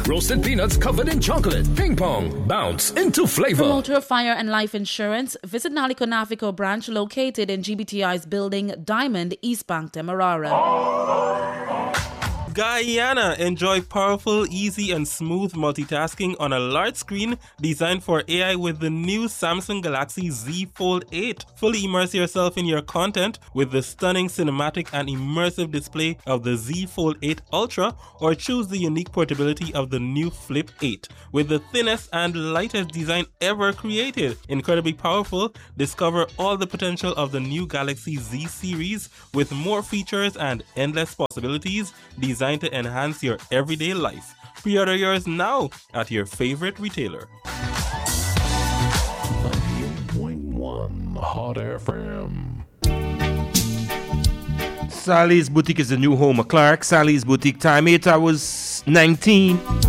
Roasted peanuts covered in chocolate. Ping pong. Bounce into flavor. For motor, fire and life insurance, visit Naliko Navico branch located in GBTI's building Diamond, East Bank, Demerara. Guyana. Enjoy powerful, easy, and smooth multitasking on a large screen designed for AI with the new Samsung Galaxy Z Fold 8. Fully immerse yourself in your content with the stunning cinematic and immersive display of the Z Fold 8 Ultra, or choose the unique portability of the new Flip 8 with the thinnest and lightest design ever created. Incredibly powerful, discover all the potential of the new Galaxy Z series with more features and endless possibilities designed to enhance your everyday life. Pre-order yours now at your favorite retailer. 98.1 Hot FM. Sally's Boutique is the new home of Clark. Sally's Boutique, time 8 hours 19.